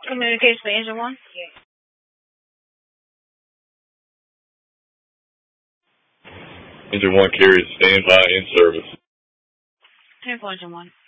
Communication for engine one. Engine 1 carrier, stand by in service. 10 for engine one.